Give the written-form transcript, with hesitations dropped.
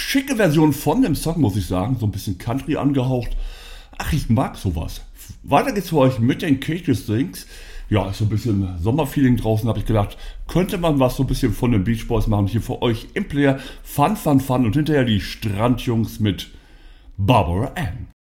schicke Version von dem Song, muss ich sagen. So ein bisschen Country angehaucht. Ach, ich mag sowas. Weiter geht's für euch mit den Cage Things. Ja, ist so ein bisschen Sommerfeeling draußen, habe ich gedacht. Könnte man was so ein bisschen von den Beach Boys machen. Hier für euch im Player. Fun, fun, fun. Und hinterher die Strandjungs mit Barbara Ann.